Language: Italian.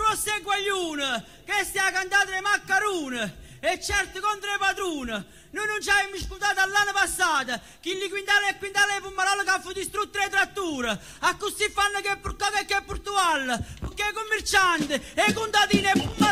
rosse e guaglione, che stia cantando le maccarone, e certo contro le padrone. Noi non ci abbiamo ascoltato all'anno passato, che gli quintali e quintali di pomarolo che hanno distrutto le tratture, a così fanno che portare e che portuale, perché i commercianti, e i contadini e